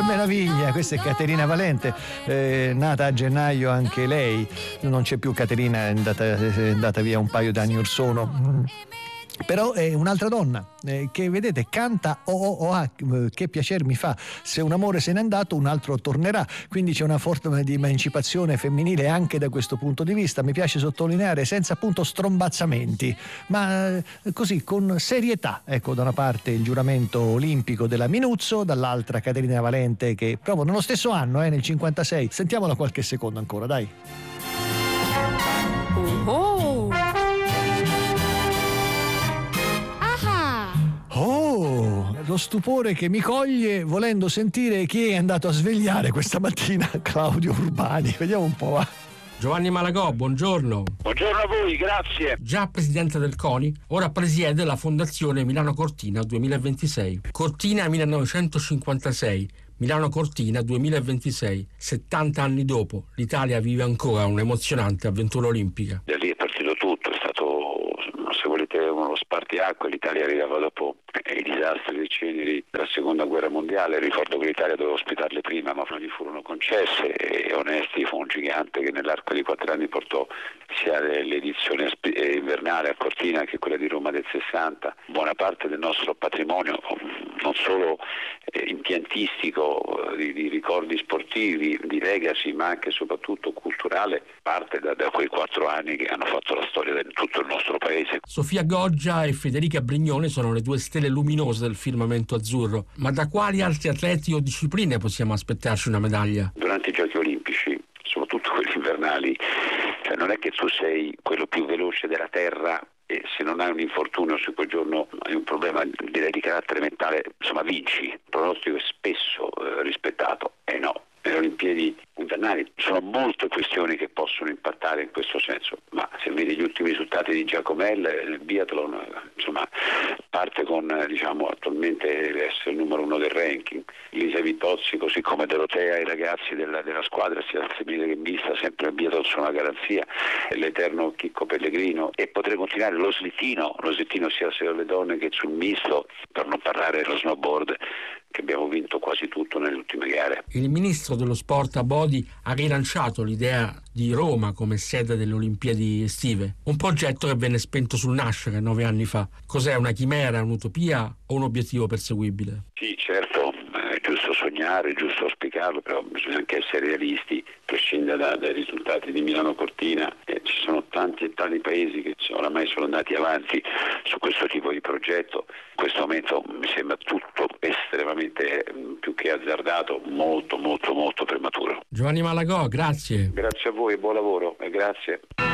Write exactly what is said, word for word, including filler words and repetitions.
meraviglia, questa è Caterina Valente, eh, nata a gennaio anche lei, non c'è più Caterina, è andata, è andata via un paio d'anni or sono. Però è un'altra donna eh, che vedete canta oh oh oh ah, che piacer mi fa, se un amore se n'è andato un altro tornerà, quindi c'è una forma di emancipazione femminile anche da questo punto di vista, mi piace sottolineare, senza appunto strombazzamenti, ma eh, così con serietà, ecco, da una parte il giuramento olimpico della Minuzzo, dall'altra Caterina Valente che proprio nello stesso anno, eh, nel cinquantasei, sentiamola qualche secondo ancora, dai. Oh. Oh, lo stupore che mi coglie volendo sentire chi è andato a svegliare questa mattina Claudio Urbani. Vediamo un po', va. Giovanni Malagò, buongiorno. Buongiorno a voi, grazie. Già presidente del CONI, ora presiede la Fondazione Milano Cortina duemilaventisei. Cortina millenovecentocinquantasei, Milano Cortina duemilaventisei. settanta anni dopo, l'Italia vive ancora un'emozionante avventura olimpica. Da lì è partito tutto, è stato, se volete, uno spartiacque. L'Italia arrivava dopo i disastri dei ceneri della seconda guerra mondiale. Ricordo che l'Italia doveva ospitarle prima, ma non gli furono concesse, e Onesti fu un gigante che nell'arco di quattro anni portò sia l'edizione invernale a Cortina che quella di Roma del sessanta. Buona parte del nostro patrimonio, non solo impiantistico, di, di ricordi sportivi, di legacy, ma anche e soprattutto culturale, parte da, da quei quattro anni che hanno fatto la storia di tutto il nostro paese. Sofia Goggia e Federica Brignone sono le due stelle luminose del firmamento azzurro, ma da quali altri atleti o discipline possiamo aspettarci una medaglia? Durante i Giochi Olimpici, soprattutto quelli invernali, cioè non è che tu sei quello più veloce della terra e se non hai un infortunio su quel giorno hai un problema, direi, di carattere mentale, insomma vinci. Il pronostico è spesso eh, rispettato, e eh no. Le Olimpiadi invernali sono molte questioni che possono impattare in questo senso, ma se vedi gli ultimi risultati di Giacomel, il biathlon, insomma, parte con, diciamo, attualmente deve essere il numero uno del ranking. Lisa Vitozzi, così come Dorotea, i ragazzi della, della squadra, sia femminile che mista, sempre il biathlon sono una garanzia, l'eterno Chicco Pellegrino, e potrei continuare lo slittino, lo slittino sia sulle donne che sul misto, per non parlare dello snowboard, che abbiamo vinto quasi tutto nelle ultime gare. Il ministro dello sport Abodi ha rilanciato l'idea di Roma come sede delle Olimpiadi estive, un progetto che venne spento sul nascere nove anni fa. Cos'è, una chimera, un'utopia o un obiettivo perseguibile? Sì, certo, è giusto sognare, è giusto auspicarlo, però bisogna anche essere realisti, prescindere da, dai risultati di Milano Cortina. Eh, ci sono tanti e tanti paesi che oramai sono andati avanti su questo tipo di progetto. In questo momento mi sembra tutto estremamente più che azzardato, molto molto molto prematuro. Giovanni Malagò, grazie. Grazie a voi, buon lavoro e grazie.